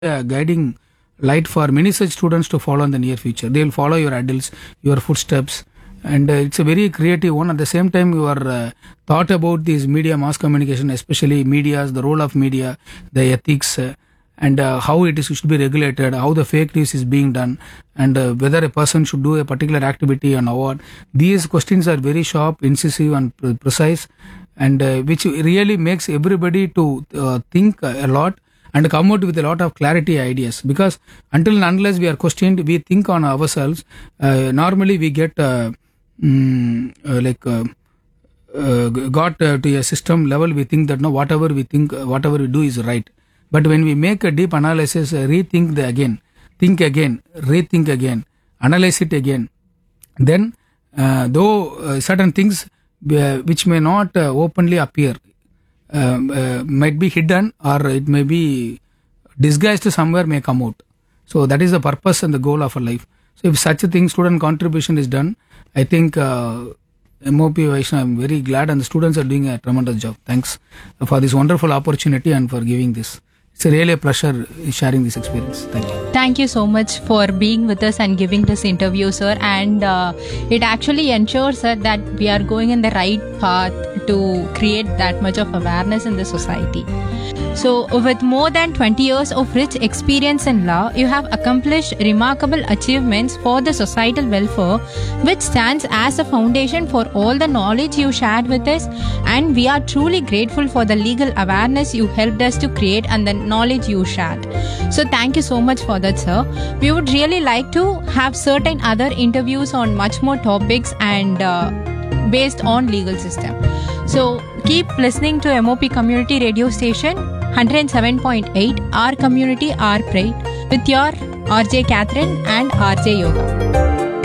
a guiding light for many such students to follow in the near future. They will follow your ideals, your footsteps, and it's a very creative one. At the same time, you are thought about these media, mass communication, especially medias, the role of media, the ethics, and how it is should be regulated, how the fake news is being done, and whether a person should do a particular activity and what. These questions are very sharp, incisive, and precise, and which really makes everybody to think a lot and come out with a lot of clarity ideas, because until and unless we are questioned, we think on ourselves. Normally we get got to a system level, we think that no, whatever we think, whatever we do is right. But when we make a deep analysis, rethink again, think again, rethink again, analyze it again, then though certain things which may not openly appear, might be hidden, or it may be disguised somewhere, may come out. So that is the purpose and the goal of a life. So if such a thing, student contribution is done, I think MOP Vaishnav, I'm very glad, and the students are doing a tremendous job. Thanks for this wonderful opportunity and for giving this. It's really a pleasure sharing this experience. Thank you. Thank you so much for being with us and giving this interview, sir. And it actually ensures, sir, that we are going in the right path to create that much of awareness in the society. So, with more than 20 years of rich experience in law, you have accomplished remarkable achievements for the societal welfare, which stands as a foundation for all the knowledge you shared with us. And we are truly grateful for the legal awareness you helped us to create and the knowledge you shared. So, thank you so much for that, sir. We would really like to have certain other interviews on much more topics and based on legal system. So, keep listening to MOP Community Radio Station 107.8, Our Community, Our Pride, with your RJ Catherine and RJ Yoga.